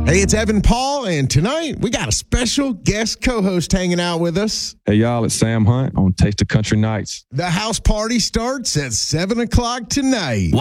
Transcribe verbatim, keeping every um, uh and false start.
Hey, it's Evan Paul, and tonight we got a special guest co-host hanging out with us. Hey, y'all, it's Sam Hunt on Taste of Country Nights. The house party starts at seven o'clock tonight.